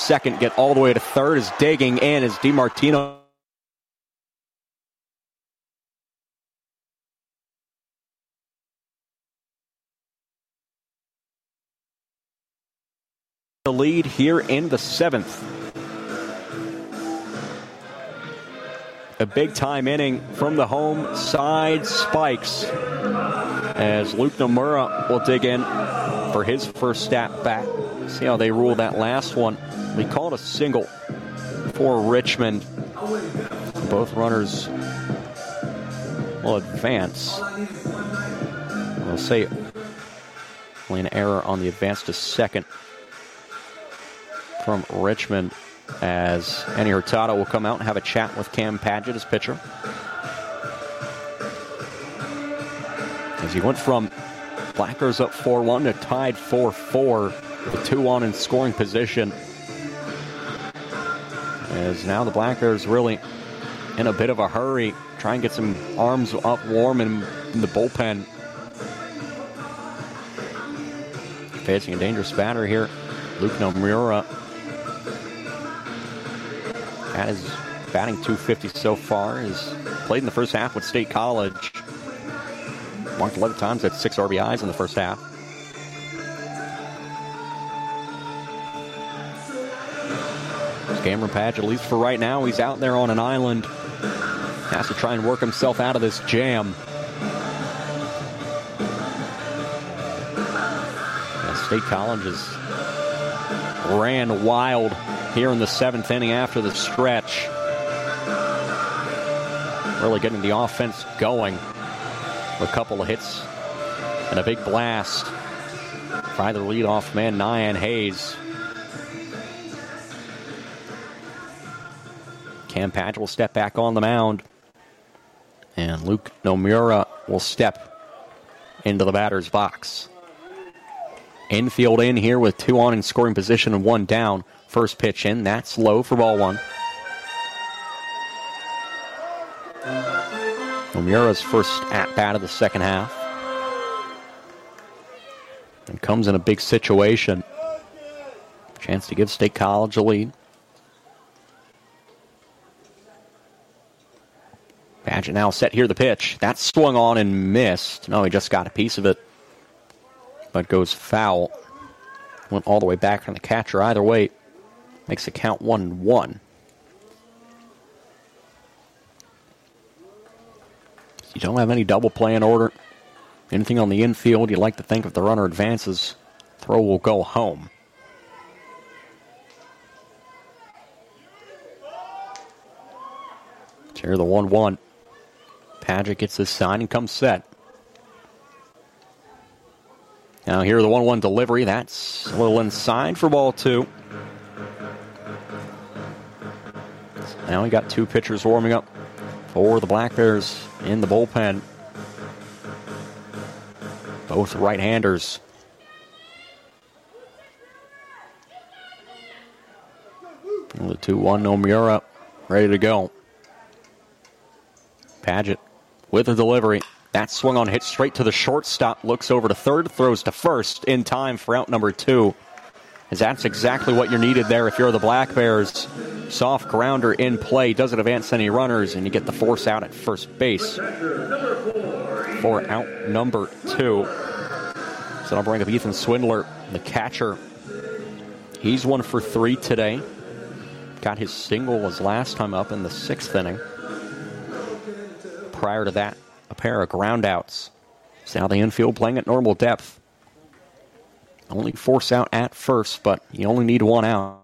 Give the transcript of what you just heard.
second, get all the way to third is digging in as DiMartino the lead here in the seventh. A big-time inning from the home side Spikes as Luke Nomura will dig in for his first at bat. See how they rule that last one. We call it a single for Richmond. Both runners will advance. We'll say only an error on the advance to second from Richmond, as Andy Hurtado will come out and have a chat with Cam Padgett, his pitcher. As he went from Blackers up 4-1 to tied 4-4 with 2 on in scoring position. As now the Blackers really in a bit of a hurry, try and get some arms up warm in the bullpen. Facing a dangerous batter here, Luke Nomura. At his batting .250 so far. He's played in the first half with State College. Marked 11 times, at 6 RBIs in the first half. Cameron Padgett, at least for right now, he's out there on an island. Has to try and work himself out of this jam. State College has ran wild here in the 7th inning after the stretch. Really getting the offense going. A couple of hits and a big blast by the leadoff man, Nyan Hayes. Cam Padgett will step back on the mound. And Luke Nomura will step into the batter's box. Infield in here with 2 on in scoring position and 1 down. First pitch in, that's low for ball 1. Nomura's first at-bat of the second half. And comes in a big situation. Chance to give State College a lead. Padgett now set here the pitch. That's swung on and missed. No, he just got a piece of it. But goes foul. Went all the way back from the catcher. Either way, makes it count 1-1. You don't have any double play in order. Anything on the infield, you'd like to think if the runner advances, throw will go home. Here the 1-1. Padgett gets his sign and comes set. Now here the 1-1 delivery. That's a little inside for ball 2. Now we got 2 pitchers warming up for the Black Bears in the bullpen. Both right-handers. And the 2-1 Nomura ready to go. Padgett with a delivery. That swung on, hit straight to the shortstop. Looks over to third, throws to first in time for out number 2. As that's exactly what you're needed there if you're the Black Bears. Soft grounder in play, doesn't advance any runners, and you get the force out at first base for out number 2. So that'll bring up Ethan Swindler, the catcher. He's 1 for 3 today. Got his single his last time up in the 6th inning. Prior to that, a pair of groundouts. So now the infield playing at normal depth. Only force out at first, but you only need 1 out.